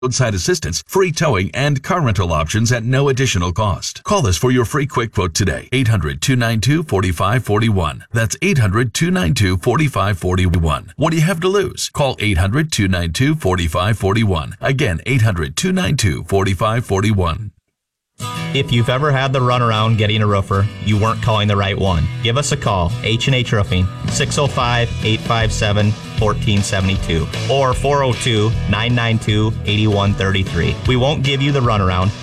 roadside assistance, free towing, and car rental options at no additional cost. Call us for your free quick quote today. 800-292-4541. That's 800-292-4541. What do you have to lose? Call 800-292-4541. Again, 800-292-4541. If you've ever had the runaround getting a roofer, you weren't calling the right one. Give us a call, H&H Roofing, 605-857-1472 or 402-992-8133. We won't give you the runaround.